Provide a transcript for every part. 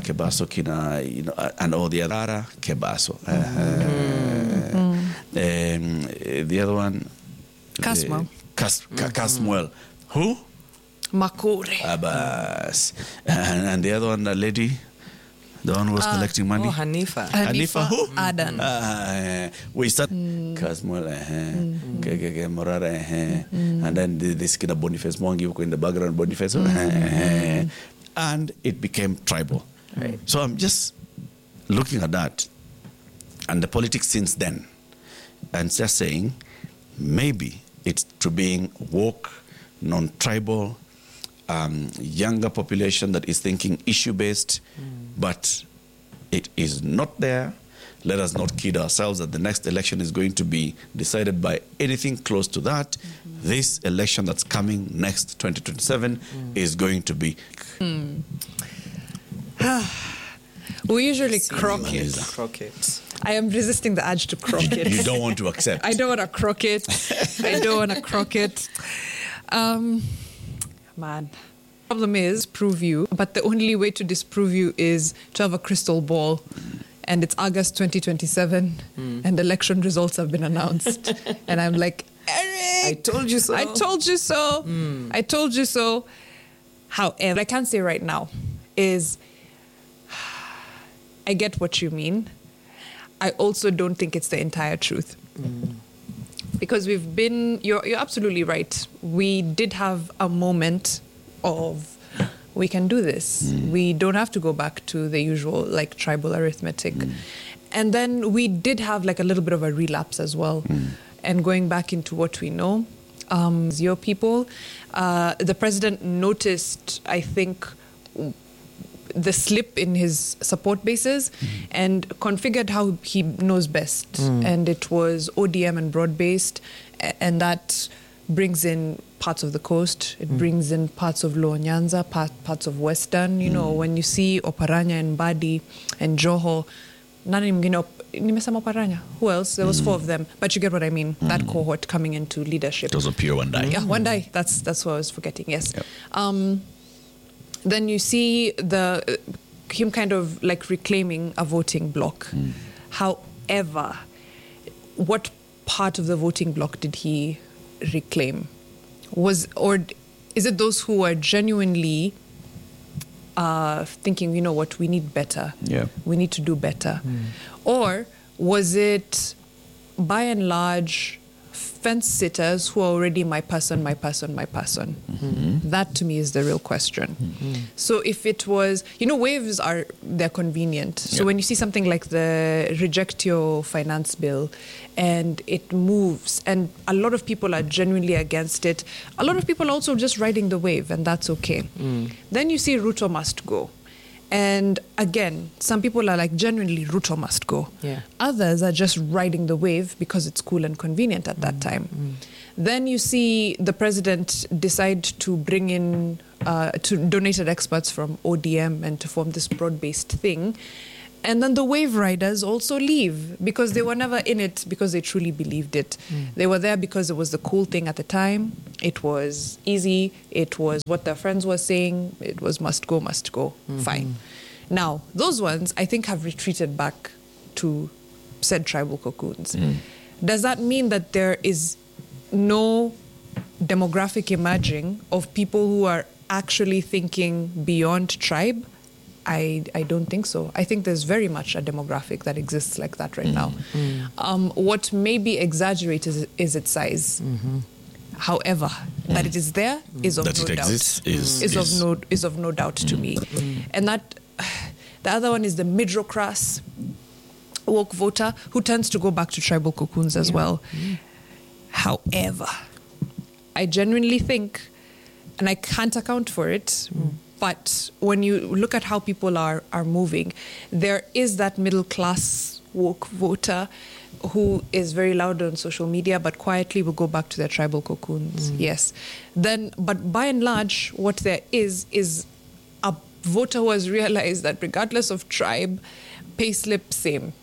Kebaso kina, and all the other Kebaso. The other one, Casmo. Casmuel. Who? Makure. Abbas. And the other one, the lady, the one who was collecting money. Oh, Hanifa. Hanifa who? Adan. We start Casmuel, Morara, and then this kid Boniface Mwangi in the background, Boniface, and it became tribal. Right. So I'm just looking at that and the politics since then, and just saying maybe it's to being woke, non-tribal, younger population that is thinking issue-based, but it is not there. Let us not kid ourselves that the next election is going to be decided by anything close to that. This election that's coming next, 2027, is going to be... We usually crock it. Crockett. I am resisting the urge to crock it. You don't want to accept. I don't want to crock it. I don't want to crock it. Man. Problem is, prove you. But the only way to disprove you is to have a crystal ball. And it's August 2027. And election results have been announced. And I'm like, Eric! I told you so. I told you so. I told you so. However, I can say right now is, I get what you mean. I also don't think it's the entire truth. Because we've been, you're absolutely right. We did have a moment of, we can do this. We don't have to go back to the usual like tribal arithmetic. And then we did have like a little bit of a relapse as well. And going back into what we know, your people, the president noticed, I think, the slip in his support bases and configured how he knows best. And it was ODM and broad-based, and that brings in parts of the coast. It brings in parts of Luo Nyanza, parts of Western. You know, when you see Oparanya and Badi and Joho, nani mwingine nimesema Oparanya. Who else? There was 4 of them, but you get what I mean. That cohort coming into leadership. Those are pure Wandai. Yeah, Wandai. That's what I was forgetting. Yes. Yep. Then you see him kind of like reclaiming a voting bloc. However, what part of the voting bloc did he reclaim? Or is it those who are genuinely thinking, you know what, we need better. Yeah. We need to do better. Or was it by and large fence sitters who are already my person? That to me is the real question. So if it was, you know, waves they're convenient. So when you see something like the Reject Your Finance Bill and it moves and a lot of people are genuinely against it, a lot of people are also just riding the wave, and that's okay. Then you see Ruto must go. And again, some people are like, genuinely, Ruto must go. Yeah. Others are just riding the wave because it's cool and convenient at that time. Then you see the president decide to bring in donated experts from ODM and to form this broad-based thing. And then the wave riders also leave because they were never in it because they truly believed it. They were there because it was the cool thing at the time. It was easy. It was what their friends were saying. It was must go. Fine. Now, those ones, I think, have retreated back to said tribal cocoons. Does that mean that there is no demographic emerging of people who are actually thinking beyond tribe? I don't think so. I think there's very much a demographic that exists like that right now. What may be exaggerated is its size. However, that it is there is of that no it doubt. exists Is of no doubt to me. And that the other one is the middle class woke voter who tends to go back to tribal cocoons as well. However, I genuinely think, and I can't account for it, but when you look at how people are moving, there is that middle class woke voter who is very loud on social media, but quietly will go back to their tribal cocoons. Yes. But by and large, what there is a voter who has realized that regardless of tribe, pay slip same.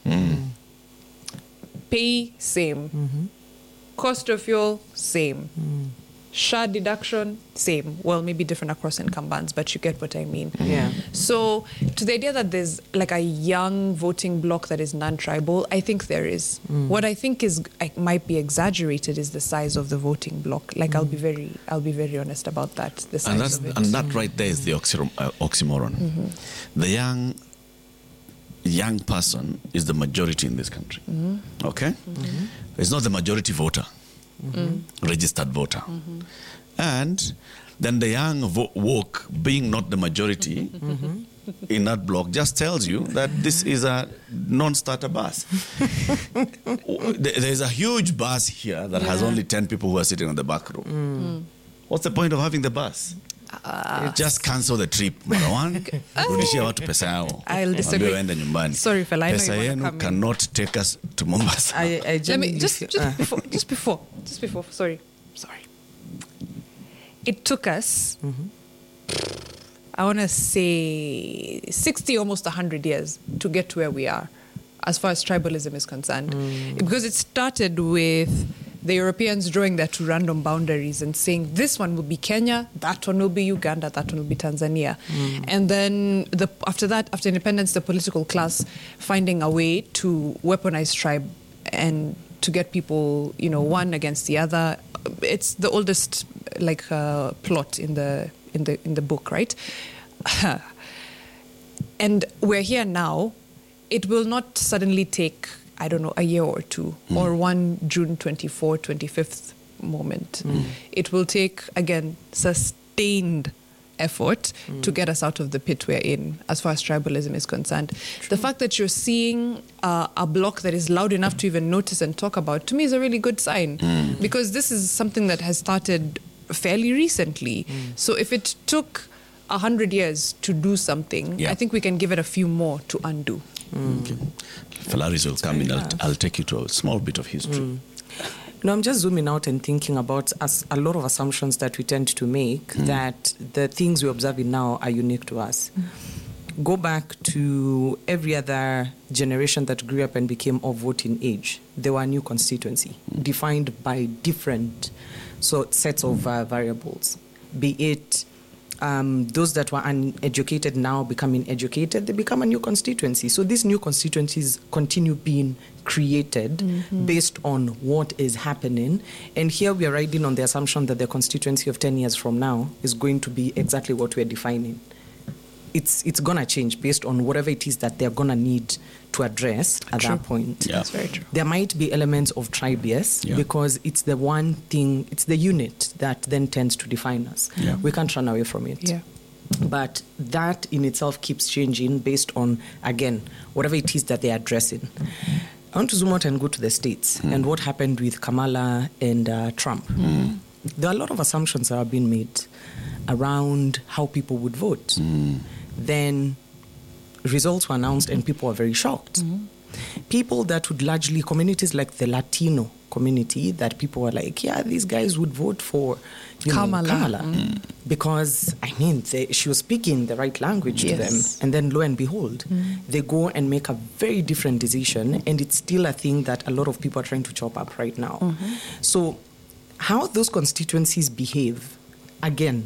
Pay same. Cost of fuel, same. SHA deduction, same. Well, maybe different across income bands, but you get what I mean. Yeah. So to the idea that there's like a young voting bloc that is non-tribal, I think there is. What I think is might be exaggerated is the size of the voting bloc. Like I'll be very honest about that. The size of it. And that right there is the oxymoron. The young person is the majority in this country. Okay? It's not the majority voter. Registered voter. And then the young woke, being not the majority in that block, just tells you that this is a non-starter bus. There's a huge bus here that has only 10 people who are sitting on the back row. What's the point of having the bus? Just cancel the trip. Rudishia watu pesa yao. I'll disagree. Waende nyumbani. Sorry, fella, I know pesa you wanna yenu come in. cannot take us to Mombasa. Let me just before. Sorry. It took us, I want to say 60, almost 100 years to get to where we are as far as tribalism is concerned. Because it started with the Europeans drawing their two random boundaries and saying this one will be Kenya, that one will be Uganda, that one will be Tanzania. And then after independence, the political class finding a way to weaponize tribe and to get people, one against the other. It's the oldest plot in the book, right? And we're here now. It will not suddenly take, I don't know, a year or two, or one June 24, 25th moment. It will take, again, sustained effort to get us out of the pit we're in as far as tribalism is concerned. The fact that you're seeing a bloc that is loud enough to even notice and talk about, to me, is a really good sign, because this is something that has started fairly recently. So if it took 100 years to do something, I think we can give it a few more to undo. Okay. Falaris will come in. I'll take you to a small bit of history. No, I'm just zooming out and thinking about a lot of assumptions that we tend to make, that the things we're observing now are unique to us. Go back to every other generation that grew up and became of voting age. There were a new constituency defined by different sets of variables, be it those that were uneducated now becoming educated, they become a new constituency. So these new constituencies continue being created based on what is happening. And here we are riding on the assumption that the constituency of 10 years from now is going to be exactly what we're defining. It's going to change based on whatever it is that they're going to need to address at that point. Yeah. That's very true. There might be elements of tribe, yes, because it's the one thing, it's the unit that then tends to define us. Yeah. We can't run away from it. Yeah. But that in itself keeps changing based on, again, whatever it is that they're addressing. I want to zoom out and go to the States and what happened with Kamala and Trump. There are a lot of assumptions that are being made around how people would vote. Then results were announced and people were very shocked. People that would largely, communities like the Latino community, that people were like, yeah, these guys would vote for Kamala. Because, she was speaking the right language to them. And then lo and behold, they go and make a very different decision. And it's still a thing that a lot of people are trying to chop up right now. So how those constituencies behave, again,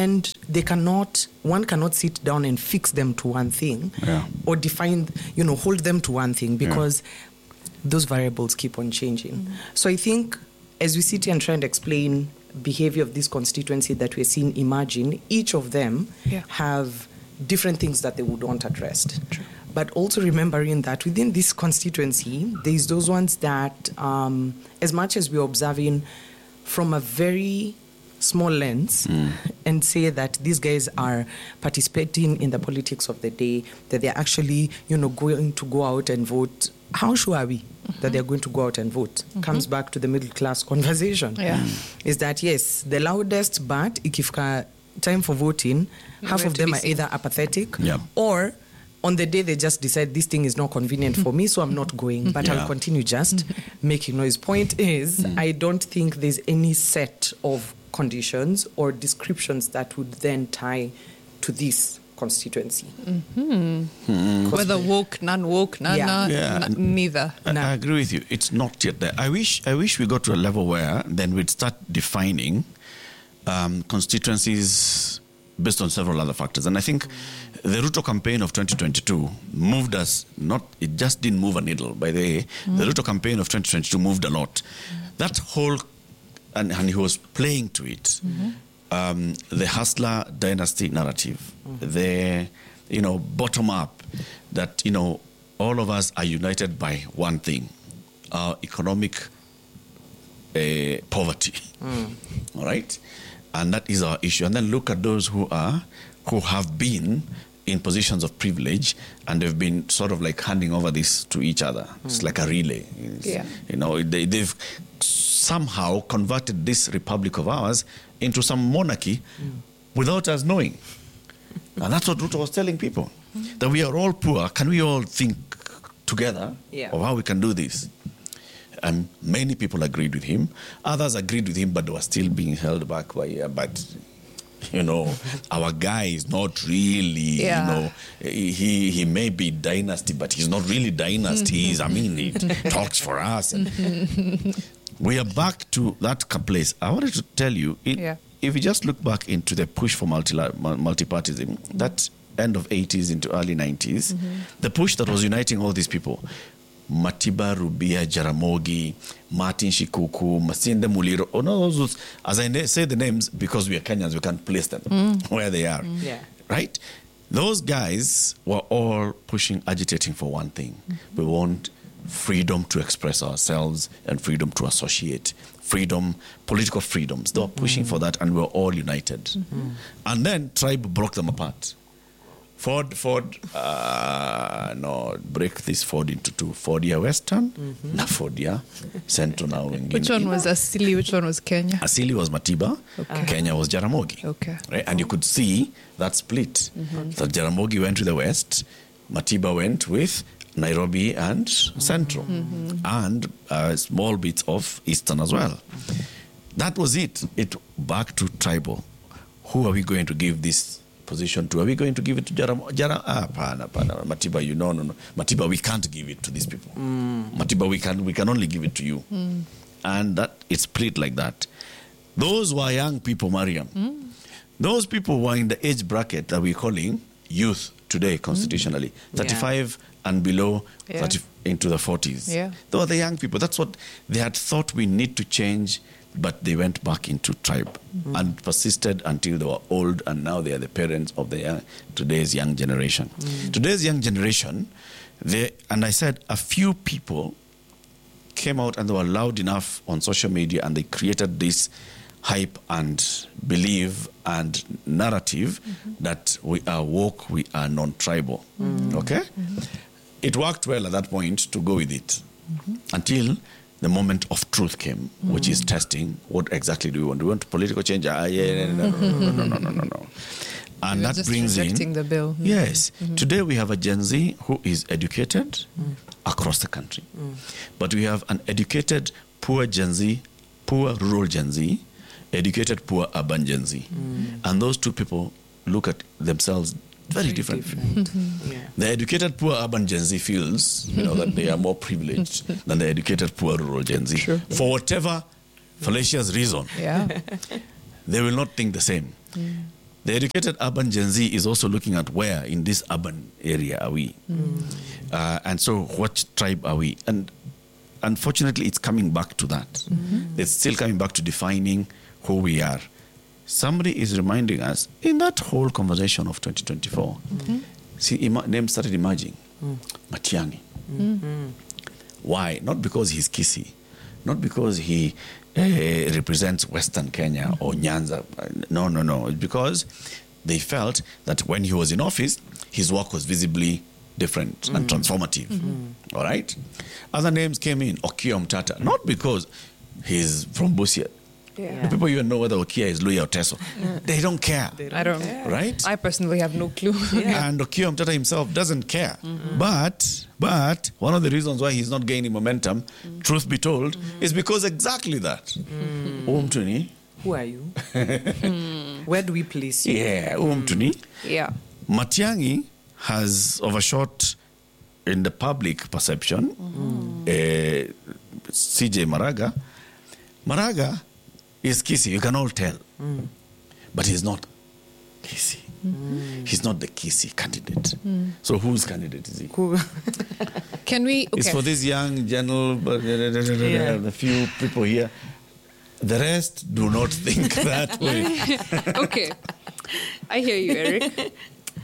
one cannot sit down and fix them to one thing or define, hold them to one thing, because those variables keep on changing. So I think as we sit here and try and explain behavior of this constituency that we're seeing emerging, each of them have different things that they would want addressed. True. But also remembering that within this constituency, there's those ones that, as much as we're observing from a very small lens and say that these guys are participating in the politics of the day, that they're actually, going to go out and vote. How sure are we that they're going to go out and vote? Comes back to the middle class conversation. Is that, yes, the loudest, but ikifika time for voting, half of them are either apathetic or on the day they just decide this thing is not convenient for me, so I'm not going, but I'll continue just making noise. Point is, I don't think there's any set of conditions or descriptions that would then tie to this constituency. Whether woke, non-woke, neither. I agree with you. It's not yet there. I wish we got to a level where then we'd start defining constituencies based on several other factors. And I think the Ruto campaign of 2022 moved us, it just didn't move a needle, by the way. The Ruto campaign of 2022 moved a lot. That whole, and he was playing to it, the hustler dynasty narrative, the, bottom up, that, all of us are united by one thing, our economic poverty. All right? And that is our issue. And then look at those who have been in positions of privilege, and they've been sort of like handing over this to each other. It's like a relay. They've somehow converted this republic of ours into some monarchy without us knowing. And that's what Ruto was telling people, that we are all poor. Can we all think together of how we can do this? And many people agreed with him. Others agreed with him, but they were still being held back by, our guy is not really, he may be dynasty, but he's not really dynasty. He talks for us. And we are back to that place. I wanted to tell you, if you just look back into the push for multipartyism, that end of 80s into early 90s, the push that was uniting all these people, Matiba, Rubia, Jaramogi, Martin Shikuku, Masinde Muliro, those, as I say the names, because we are Kenyans, we can't place them where they are. Right? Those guys were all pushing, agitating for one thing. We want freedom to express ourselves and freedom to associate. Freedom, political freedoms. They were pushing for that, and we were all united. And then tribe broke them apart. Break this Ford into two. Fordia Western, na Fordia Central now. Which one was Asili? Which one was Kenya? Asili was Matiba. Kenya was Jaramogi. Okay. Right? And you could see that split. So Jaramogi went to the west, Matiba went with Nairobi and Central, and small bits of Eastern as well. That was it. It back to tribal. Who are we going to give this position to? Are we going to give it to Matiba? No. Matiba, we can't give it to these people. Matiba, we can only give it to you. And that it's split like that. Those were young people, Mariam. Those people were in the age bracket that we're calling youth today, constitutionally. 35 and below, 30 into the 40s. They were the young people. That's what they had thought we need to change, but they went back into tribe and persisted until they were old, and now they are the parents of today's young generation. Today's young generation, and I said a few people came out and they were loud enough on social media, and they created this hype and belief and narrative that we are woke, we are non-tribal. Okay? It worked well at that point to go with it until the moment of truth came, which is testing. What exactly do we want? Do we want political change? No. And that brings in the bill. Yes. Today we have a Gen Z who is educated across the country. But we have an educated, poor Gen Z, poor rural Gen Z, educated, poor urban Gen Z. And those two people look at themselves very different. The educated poor urban Gen Z feels that they are more privileged than the educated poor rural Gen Z. For whatever fallacious reason, they will not think the same. The educated urban Gen Z is also looking at where in this urban area are we. And so what tribe are we? And unfortunately, it's coming back to that. It's still coming back to defining who we are. Somebody is reminding us in that whole conversation of 2024, see, names started emerging. Matiang'i. Why? Not because he's Kisii, not because he represents Western Kenya or Nyanza. No. It's because they felt that when he was in office, his work was visibly different and transformative. All right? Other names came in. Okiya Mtata. Not because he's from Busia. The people even know whether Okiya is Luhya or Teso. They don't care. I don't care. Right? I personally have no clue. And Okiya Mtata himself doesn't care. But one of the reasons why he's not gaining momentum, truth be told, is because exactly that. Umtuni. Who are you? Where do we place you? Umtuni. Matiang'i has overshot in the public perception. CJ Maraga He's Kisii, you can all tell. But he's not Kisii. He's not the Kisii candidate. So whose candidate is he? Can we? Okay. It's for this young, gentle, the few people here. The rest do not think that way. Okay. I hear you, Eric.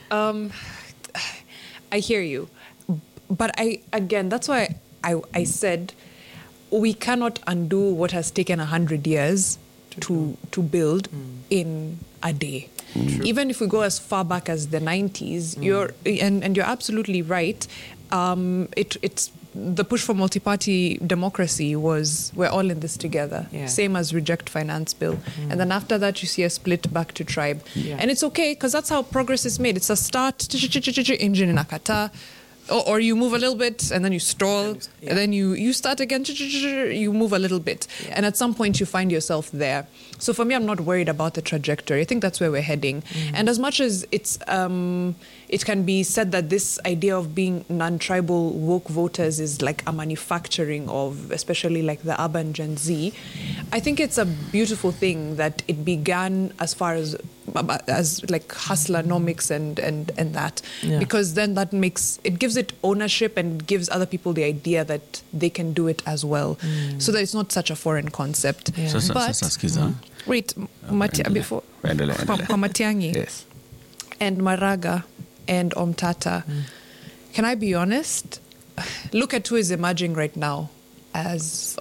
I hear you. But that's why I said we cannot undo what has taken 100 years to build in a day. Even if we go as far back as the 90s, you're absolutely right. It's the push for multi-party democracy was we're all in this together. Yeah. Same as reject finance bill. And then after that, you see a split back to tribe. Yeah. And it's okay because that's how progress is made. It's a start, engine in akata. Or you move a little bit and then you stall, and then you start again, you move a little bit. Yeah. And at some point you find yourself there. So for me, I'm not worried about the trajectory. I think that's where we're heading. And as much as it can be said that this idea of being non-tribal woke voters is like a manufacturing of, especially like the urban Gen Z, I think it's a beautiful thing that it began as far as like hustlenomics and that, because then that gives it ownership and gives other people the idea that they can do it as well, so that it's not such a foreign concept. Wait, before kwa Matiang'i Yes. and Maraga and Omtata, can I be honest? Look at who is emerging right now as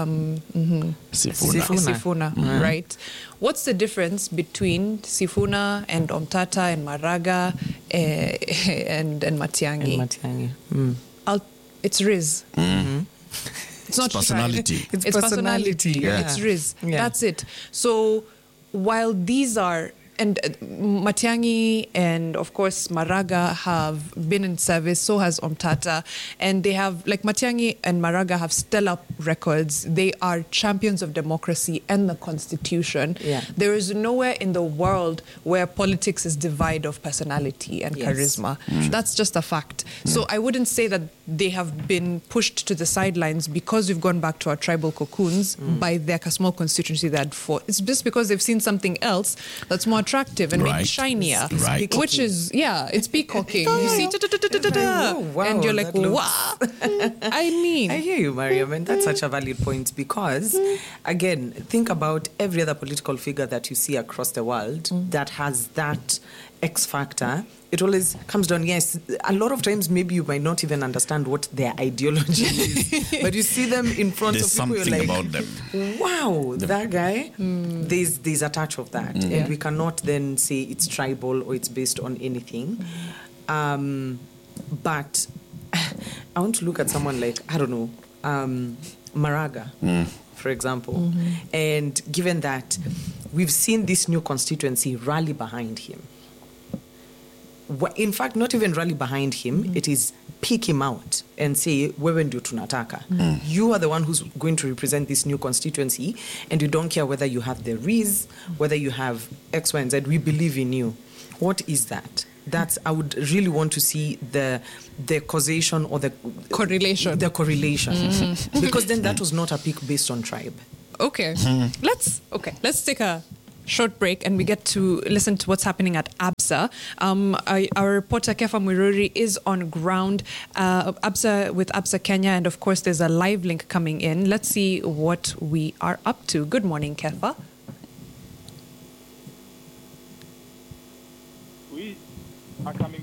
Sifuna, right? What's the difference between Sifuna and Omtata and Maraga and Matiang'i? It's Riz. It's not personality. Tribe. It's personality. Yeah. It's Riz. Yeah. That's it. So while these are, and Matiang'i and of course Maraga have been in service, so has Omtata, and they have, like Matiang'i and Maraga have stellar records. They are champions of democracy and the constitution. Yeah. There is nowhere in the world where politics is divide of personality and charisma. That's just a fact. So I wouldn't say that they have been pushed to the sidelines because we've gone back to our tribal cocoons by their small constituency that fought. It's just because they've seen something else that's more attractive and made shinier, which is it's peacocking. You see, and you're like, wow. I mean, I hear you, Mariam, and that's such a valid point because, again, think about every other political figure that you see across the world that has that X factor. It always comes down, yes, a lot of times maybe you might not even understand what their ideology is, but you see them in front of people, you're like, about them. Wow, that guy, there's a touch of that. And we cannot then say it's tribal or it's based on anything. But I want to look at someone like, I don't know, Maraga, for example. And given that we've seen this new constituency rally behind him, in fact, not even rally behind him, it is pick him out and say, wewe ndio tunataka. You are the one who's going to represent this new constituency, and you don't care whether you have the Riz, whether you have X, Y, and Z. We believe in you. What is that? I would really want to see the causation or the correlation. The correlation. Because then that was not a pick based on tribe. Okay. Let's take a short break and we get to listen to what's happening at ABSA. Our reporter Kefa Mwiruri is on ground with ABSA Kenya, and of course there's a live link coming in. Let's see what we are up to. Good morning, Kefa. We are coming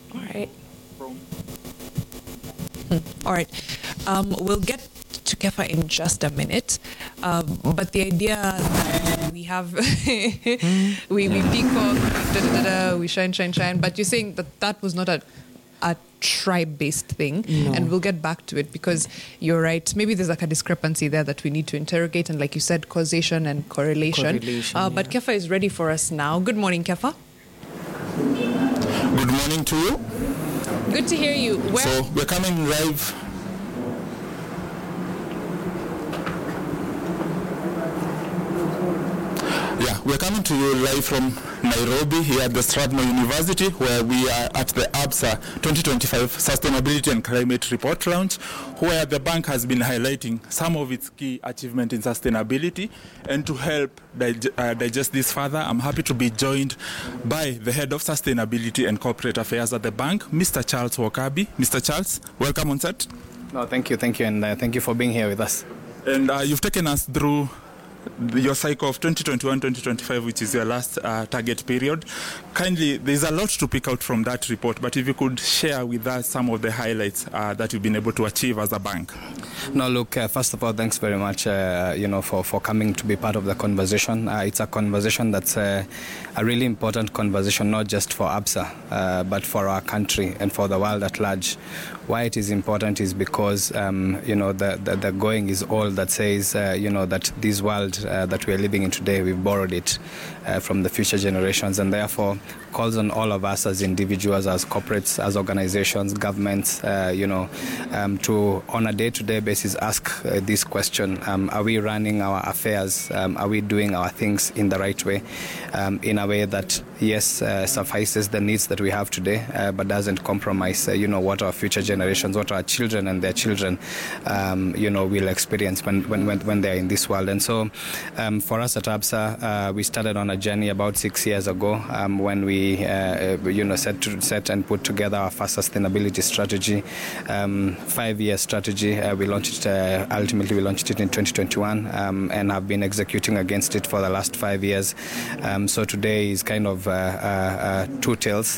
All right. We'll get to Kefa in just a minute. But the idea that we have, we peacock, we shine. But you're saying that was not a tribe-based thing. No. And we'll get back to it because you're right. Maybe there's like a discrepancy there that we need to interrogate. And like you said, causation and correlation. But Kefa is ready for us now. Good morning, Kefa. Good morning to you. Good to hear you. So we're coming live. Yeah, we're coming to you live from Nairobi here at the Strathmore University, where we are at the ABSA 2025 Sustainability and Climate Report Launch, where the bank has been highlighting some of its key achievements in sustainability. And to help digest this further, I'm happy to be joined by the Head of Sustainability and Corporate Affairs at the bank, Mr. Charles Wakabi. Mr. Charles, welcome on set. No, thank you, and thank you for being here with us. And you've taken us through your cycle of 2021-2025, which is your last target period. Kindly, there's a lot to pick out from that report, but if you could share with us some of the highlights that you've been able to achieve as a bank. No, look, first of all, thanks very much, for coming to be part of the conversation. It's a conversation that's a really important conversation, not just for ABSA, but for our country and for the world at large. Why it is important is because, the going is old that says, that this world that we are living in today, we've borrowed it from the future generations, and therefore calls on all of us as individuals, as corporates, as organizations, governments, to on a day-to-day basis ask this question: are we running our affairs? Are we doing our things in the right way, in a way that suffices the needs that we have today, but doesn't compromise, what our future generations, what our children and their children, will experience when they're in this world. And so, for us at ABSA, we started on a journey about 6 years ago when we, set and put together our first sustainability strategy, 5-year strategy. We launched it. Ultimately, we launched it in 2021, and have been executing against it for the last 5 years. So today is kind of two tales.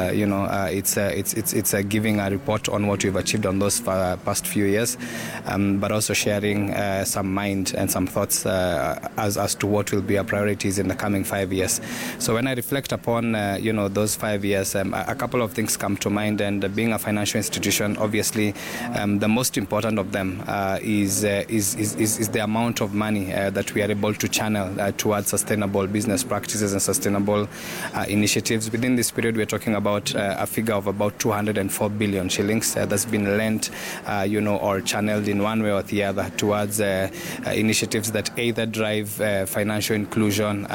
It's giving a report on what we've achieved on those past few years, but also sharing some mind and some thoughts as to what will be our priorities in the coming 5 years. So when I reflect upon those 5 years, a couple of things come to mind. And being a financial institution, obviously, the most important of them is the amount of money that we are able to channel towards sustainable business practices and sustainable initiatives. Within this period, we're talking about a figure of about 204 billion shillings that's been lent, or channeled in one way or the other towards initiatives that either drive financial inclusion,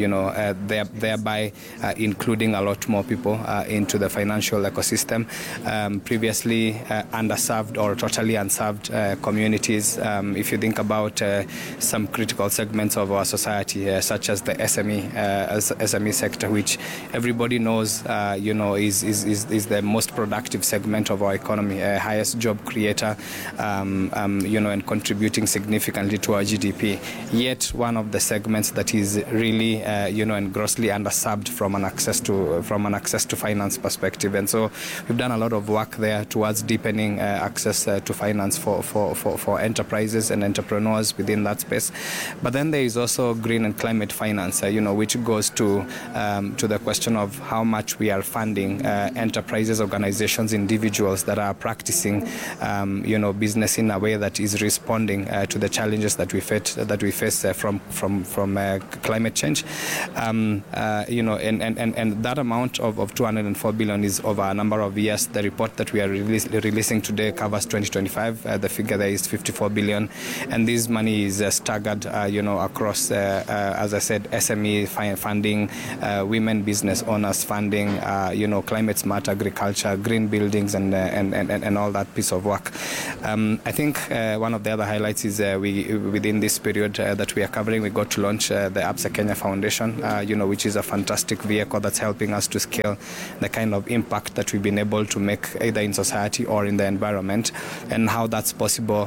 thereby including a lot more people into the financial ecosystem. Previously underserved or totally unserved communities. If you think about some critical segments of our society, such as the SME sector, which everybody knows, is the most productive segment of our economy, highest job creator, and contributing significantly to our GDP. Yet one of the segments that is really, and grossly underserved from an access to finance perspective. And so we've done a lot of work there towards deepening access to finance for enterprises and entrepreneurs within that space. But then there is also green and climate finance, which goes to the question of how much we are funding enterprises, organizations, individuals that are practicing, business in a way that is responding to the challenges that we face from climate change. And that amount of 204 billion is over a number of years. The report that we are releasing today covers 2025. The figure there is 54 billion, and this money is staggered, across, as I said, SME funding, women business owners funding, climate smart agriculture, green buildings, and all that piece of work. I think one of the other highlights is within this period that we are covering, we got to launch the ABSA Kenya Foundation, which is a fantastic vehicle that's helping us to scale the kind of impact that we've been able to make either in society or in the environment. And how that's possible,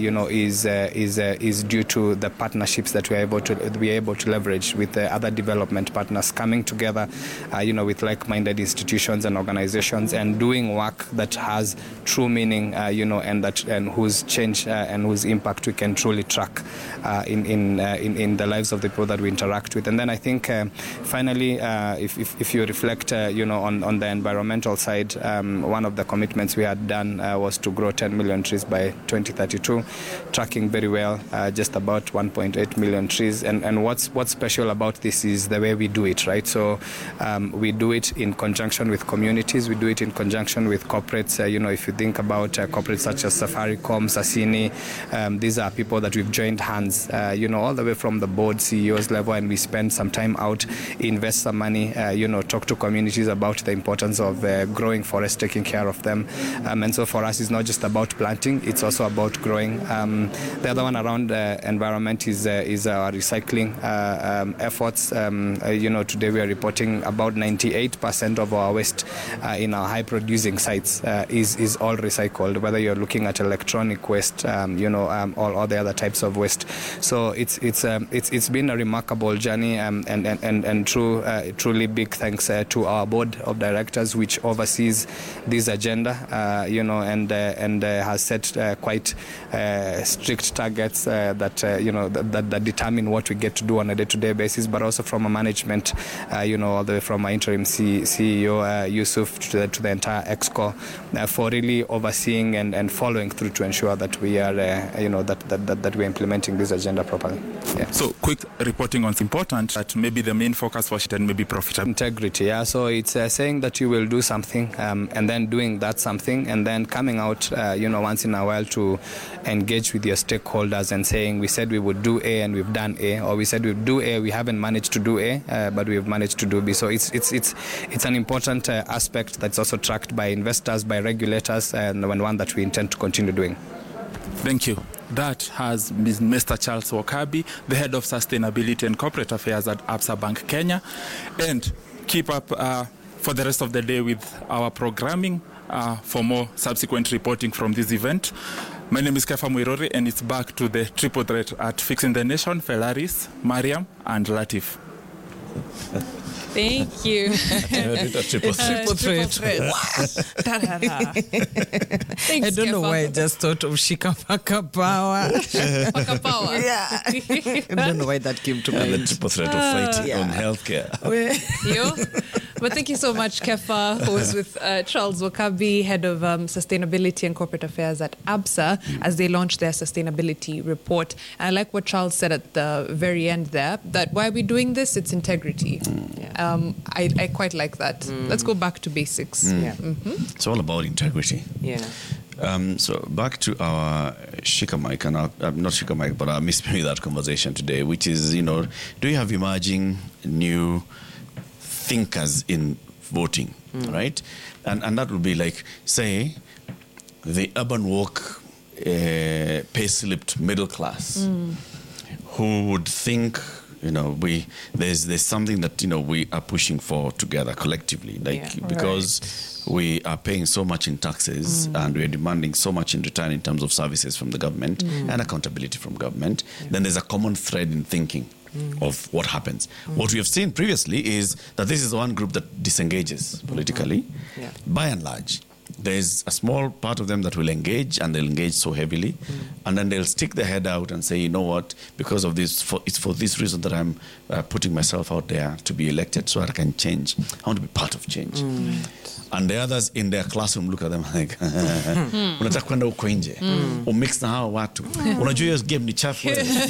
is due to the partnerships that we are able to leverage with other development partners, coming together, with like-minded institutions and organizations, and doing work that has true meaning, and whose change and whose impact we can truly track in the lives of the people that we interact with. And then I think finally, if you reflect, on the environmental side, one of the commitments we had done was to grow 10 million trees by 2032, tracking very well, just about 1.8 million trees. And what's special about this is the way we do it, right? So we do it in conjunction with communities. We do it in conjunction with corporates. If you think about corporates such as Safaricom, Sasini, these are people that we've joined hands, all the way from the board, CEOs level, and we spend some time out, invest some money, talk to communities about the importance of growing forests, taking care of them. And so for us, it's not just about planting, it's also about growing. The other one around environment is our recycling efforts. Today we are reporting about 98% of our waste in our high-producing sites is all recycled, whether you're looking at electronic waste, or the other types of waste. So it's been a remarkable journey, and truly big thanks to our board of directors, which oversees this agenda, and has set quite strict targets that determine what we get to do on a day-to-day basis, but also from a management, all the way from our interim CEO Yusuf to the entire EXCO, for really overseeing and following through to ensure that we are, that we're implementing this agenda properly. Yeah. So quick reporting on important, that maybe the main focus for then maybe profitability. Integrity, yeah. So it's saying that you will do something, and then doing that something, and then coming out, once in a while to engage with your stakeholders and saying, we said we would do A and we've done A, or we said we'd do A, we haven't managed to do A, but we've managed to do B. So it's an important aspect that's also tracked by investors, by regulators, and one that we intend to continue doing. Thank you. That has been Mr. Charles Wakabi, the Head of Sustainability and Corporate Affairs at Absa Bank Kenya. And keep up for the rest of the day with our programming for more subsequent reporting from this event. My name is Kefa Mwirori, and it's back to the triple threat at Fixing the Nation, Felaris, Mariam, and Latif. Thank you. Triple threat. Thanks, I don't know Kefa. why I just thought of Shika Paka Power. Paka Power. Yeah. I don't know why that came to And the mind. triple threat of fighting on healthcare. But thank you so much, Kefa, who was with Charles Wakabi, Head of Sustainability and Corporate Affairs at Absa, as they launched their sustainability report. And I like what Charles said at the very end there, that why are we doing this? It's integrity. I quite like that. Let's go back to basics. Yeah. It's all about integrity. Yeah. So back to our Shika Mike, and our, not Shika Mike, but our Miss Me That conversation today, which is, do you have emerging new thinkers in voting, right? And that would be like, say, the urban walk pay-slipped middle class, who would think, there's something that we are pushing for together collectively, because we are paying so much in taxes and we are demanding so much in return in terms of services from the government and accountability from government. Then there's a common thread in thinking of what happens. What we have seen previously is that this is one group that disengages politically, by and large. There's a small part of them that will engage, and they'll engage so heavily, and then they'll stick their head out and say, you know what, because of this, it's for this reason that I'm putting myself out there to be elected so that I can change. I want to be part of change. And the others in their classroom look at them like, unataka kwenda uko nje, umix na hao watu. Unajua hiyo game ni chafu.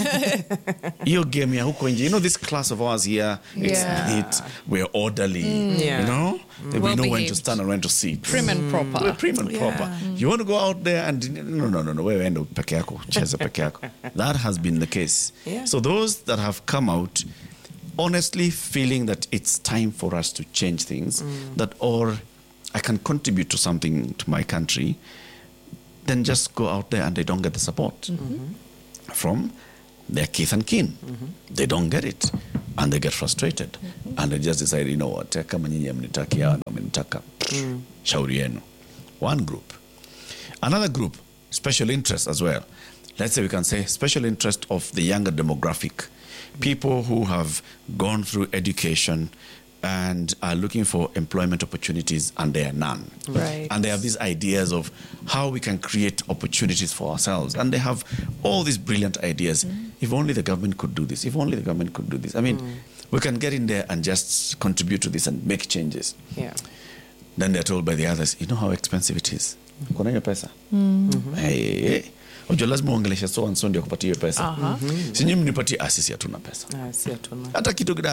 Hiyo game ya huko nje. This class of ours here, it's neat, we're orderly, we know when to stand and when to sit. Prim and proper. We're prim and proper. You want to go out there and, no, wewe enda peke yako, cheza peke yako. That has been the case. Yeah. So those that have come out honestly feeling that it's time for us to change things, or I can contribute to something to my country, then just go out there and they don't get the support from their kith and kin. They don't get it and they get frustrated and they just decide, you know what, kama nyinyi mnitaki hawa na mnitaka, shauri yenu. One group. Another group, special interest as well. Let's say we can say special interest of the younger demographic. People who have gone through education and are looking for employment opportunities, and there are none. Right. And they have these ideas of how we can create opportunities for ourselves. And they have all these brilliant ideas. If only the government could do this. If only the government could do this. I mean, we can get in there and just contribute to this and make changes. Yeah. Then they're told by the others, you know how expensive it is. Kuna hiyo pesa. Hey. Unajua lazima uongeleshe so and so ndio kupatia hiyo pesa. Si nyinyi mnipatie, sisi hatuna pesa. Si hatuna. Hata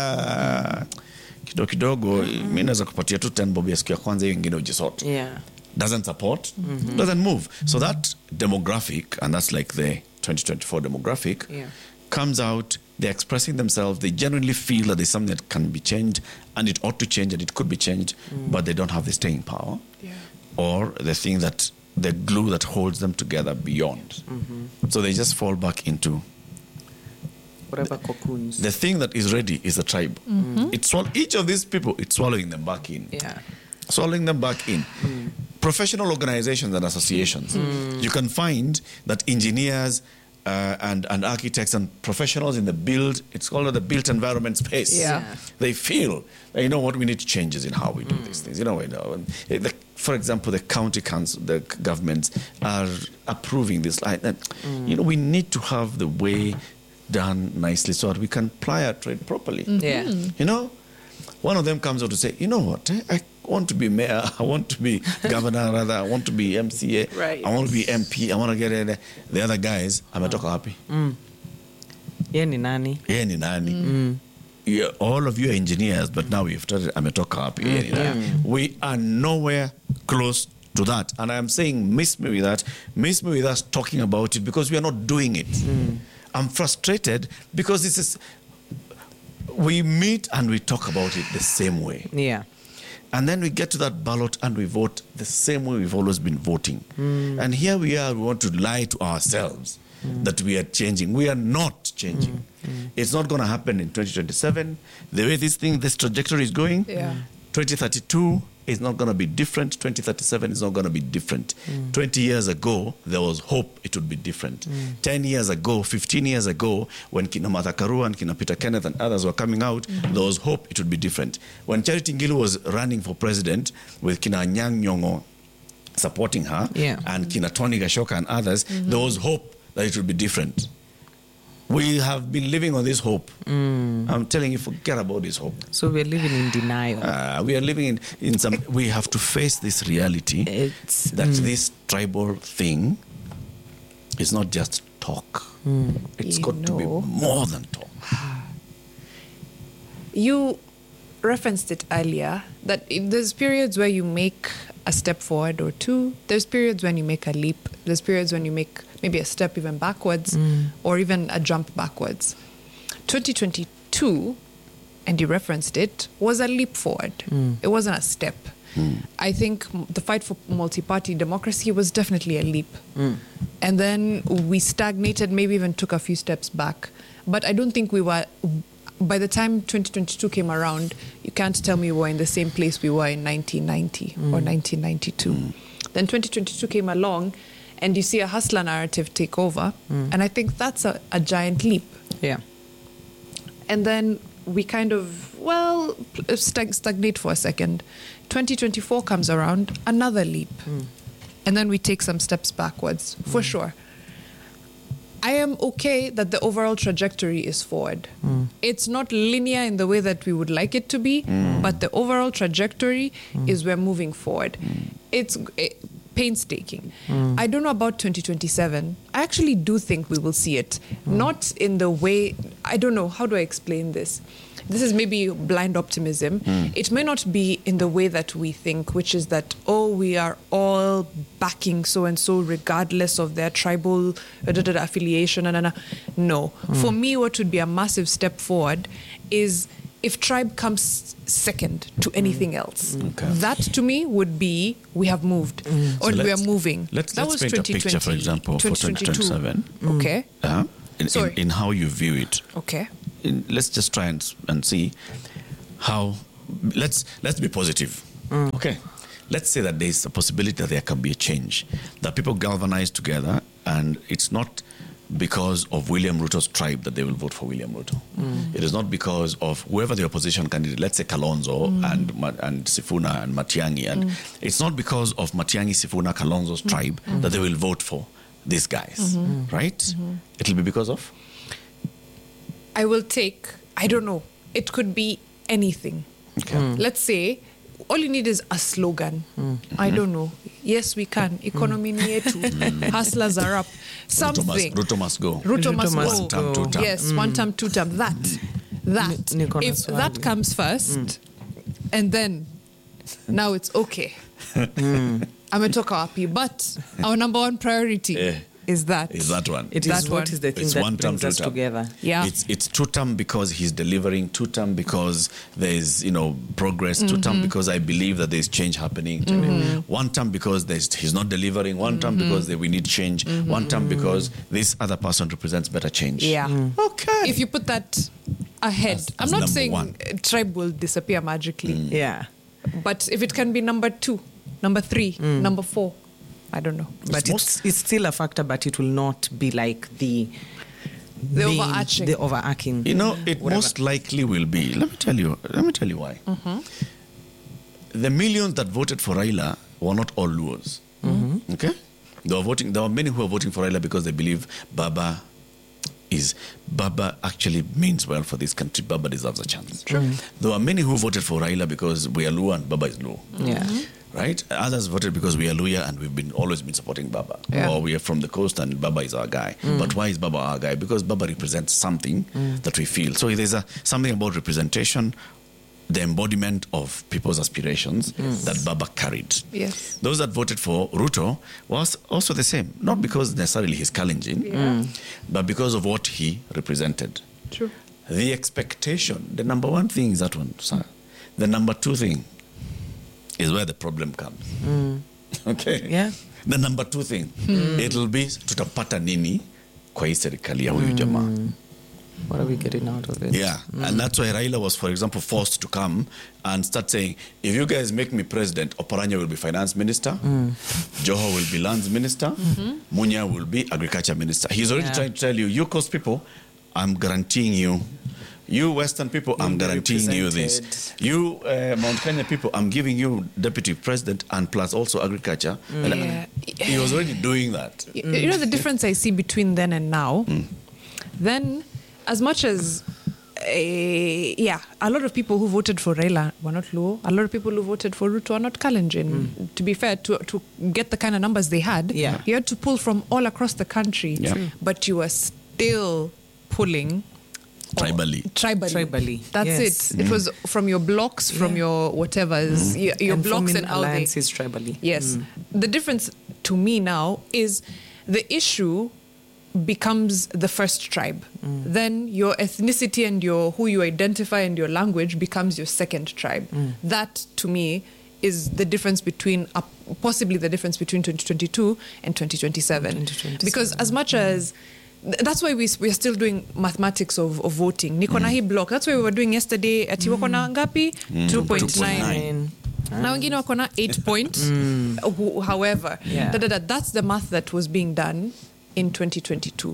kidogo mimi naweza kupatia tu 10 bob ya siku ya kwanza, hiyo nyingine ujisote. Yeah. Doesn't support, doesn't move. So that demographic, and that's like the 2024 demographic, comes out, they're expressing themselves, they genuinely feel that there's something that can be changed and it ought to change and it could be changed, but they don't have the staying power. Yeah. Or the thing that, the glue that holds them together beyond. So they just fall back into Whatever cocoons. the thing that is ready is the tribe. It's each of these people, it's swallowing them back in. Yeah. Swallowing them back in. Professional organizations and associations. You can find that engineers and architects and professionals in the build, it's called the built environment space. Yeah. They feel, you know what, we need changes in how we do these things. For example, the county council, the governments are approving this. We need to have the way done nicely so that we can ply our trade properly. Yeah. One of them comes out to say, you know what, I want to be mayor, I want to be governor, rather, I want to be MCA, Right. I want to be MP, I want to get in. The other guys, ametoka happy. Ye ni nani? Yeye ni nani? Yeah, all of you are engineers, but now we've started ametoka happy. Yeye ni nani? We are nowhere close to that. And I am saying, miss me with that. Miss me with us talking about it because we are not doing it. I'm frustrated because this is... We meet and we talk about it the same way. Yeah. And then we get to that ballot and we vote the same way we've always been voting. And here we are, we want to lie to ourselves that we are changing. We are not changing. It's not going to happen in 2027. The way this trajectory is going, 2032 is not going to be different. 2037 is not going to be different. 20 years ago, there was hope it would be different. 10 years ago, 15 years ago, when Kina Martha Karua and Kina Peter Kenneth and others were coming out, there was hope it would be different. When Charity Ngilu was running for president with Kina Anyang' Nyong'o supporting her, and Kina Tony Gashoka and others, there was hope that it would be different. We have been living on this hope. I'm telling you, forget about this hope. So we're living in denial. We are living in some... We have to face this reality that this tribal thing is not just talk. It's got to be more than talk. You referenced it earlier that there's periods where you make a step forward or two. There's periods when you make a leap. There's periods when you make maybe a step even backwards or even a jump backwards. 2022, and you referenced it, was a leap forward. It wasn't a step. I think the fight for multi-party democracy was definitely a leap. And then we stagnated, maybe even took a few steps back. But I don't think we were... By the time 2022 came around, you can't tell me we were in the same place we were in 1990 or 1992. Then 2022 came along, and you see a hustler narrative take over. And I think that's a giant leap. Yeah. And then we kind of, stagnate for a second. 2024 comes around, another leap. And then we take some steps backwards, for sure. I am okay that the overall trajectory is forward. It's not linear in the way that we would like it to be, but the overall trajectory is we're moving forward. It's painstaking. I don't know about 2027. I actually do think we will see it. Not in the way, I don't know, how do I explain this? This is maybe blind optimism. It may not be in the way that we think, which is that, we are all backing so-and-so regardless of their tribal affiliation. No. For me, what would be a massive step forward is if tribe comes second to anything else. That, to me, would be we have moved or we are moving. Let's paint a picture, for example, for 2027. Okay. In how you view it. Okay. Let's just try and see how... Let's be positive. Okay. Let's say that there's a possibility that there can be a change, that people galvanize together, and it's not because of William Ruto's tribe that they will vote for William Ruto. It is not because of whoever the opposition candidate, let's say Kalonzo and Sifuna and Matiang'i, and it's not because of Matiang'i, Sifuna, Kalonzo's tribe that they will vote for these guys, right? It'll be because of? I will take, I don't know, it could be anything. Okay. Let's say all you need is a slogan. I don't know. Yes, we can. Economy ni yetu. Hustlers are up. Something. Ruto must go. Ruto must go. One term, 2 term. Yes, 1 term, 2 term. That. If that comes first, and then now it's okay. Ametoka wapi, but our number one priority is that. Is that one. It That is one. what is the thing It's that one term, brings us 2 term. together. Yeah. It's 2 term because he's delivering, 2 term because there's progress, 2 term because I believe that there's change happening. 1 term because he's not delivering, 1 term because we need change, 1 term because this other person represents better change. Yeah. Okay. If you put that ahead, As I'm not number saying 1. tribe will disappear magically, Yeah. but if it can be number 2, number 3, number 4, I don't know. But it's still a factor, but it will not be like the overarching. The overarching. It whatever. most likely will be. Let me tell you why. The millions that voted for Raila were not all Luos. Okay? There were many who were voting for Raila because they believe Baba actually means well for this country. Baba deserves a chance. There were many who voted for Raila because we are Luo and Baba is Luo. Yeah. Right? Others voted because we are Luya and we've always been supporting Baba. Yeah. Or we are from the coast and Baba is our guy. But why is Baba our guy? Because Baba represents something that we feel. So there's something about representation, the embodiment of people's aspirations that Baba carried. Yes. Those that voted for Ruto was also the same. Not because necessarily he's Kalenjin, but because of what he represented. True. The expectation, the number 1 thing is that one, sir. The number 2 thing is where the problem comes. Okay? Yeah. The number 2 thing, it'll be tutapata nini kwa hii serikali ya huyu jamaa. What are we getting out of it? Yeah, and that's why Raila was, for example, forced to come and start saying, if you guys make me president, Oparanya will be finance minister, Joho will be lands minister, Munya will be agriculture minister. He's already trying to tell you coast people, I'm guaranteeing you Western people, I'm guaranteeing you this. You Mount Kenya people, I'm giving you deputy president and plus also agriculture. And he was already doing that. You know the difference I see between then and now? Then, as much as, a lot of people who voted for Raila were not Luo. A lot of people who voted for Ruto are not Kalenjin. To be fair, to get the kind of numbers they had, you had to pull from all across the country. Yeah. But you were still pulling Tribally. That's Yes. it. It was from your blocks, from your whatevers, your And blocks forming and how they... alliances tribally. Yes. The difference to me now is the issue becomes the first tribe. Then your ethnicity and who you identify and your language becomes your second tribe. That, to me, is the difference between, possibly the difference between 2022 and 2027. Because as much as... That's why we are still doing mathematics of voting. Niko na hii block. That's why we were doing yesterday. Ati wako na ngapi? 2.9. Na wengine wako na 8 points. However, that's the math that was being done in 2022.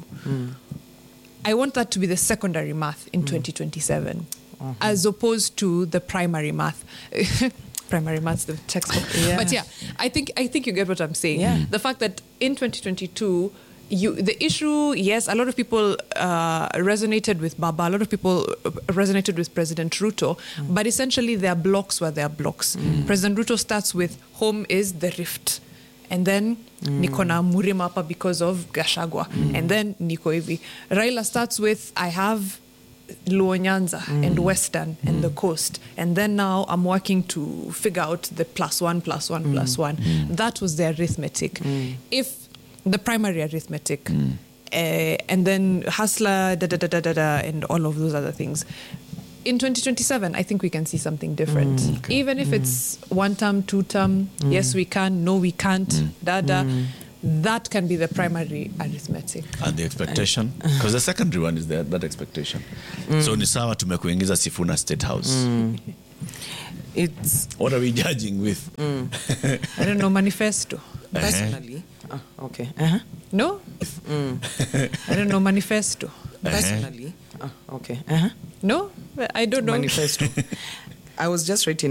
I want that to be the secondary math in 2027, as opposed to the primary math. Primary maths, the textbook. But I think you get what I'm saying. Yeah. The fact that in 2022, the issue, yes, a lot of people resonated with Baba, a lot of people resonated with President Ruto, but essentially their blocks were their blocks. President Ruto starts with home is the rift, and then niko na Murima hapa because of Gachagua, and then niko hivi. Raila starts with I have Luo Nyanza and Western and the coast, and then now I'm working to figure out the +1 +1 +1. That was the arithmetic. If the primary arithmetic, and then hustler, and all of those other things. In 2027, I think we can see something different. Even if it's 1 term, 2 term, yes we can, no we can't, that can be the primary arithmetic. And the expectation, because the secondary one is that expectation. So ni sawa tumekuingiza Sifuna State House. What are we judging with? I don't know, manifesto. Personally, okay. No? I don't know, manifesto. Personally, okay. No? I don't know. Manifesto. I was just writing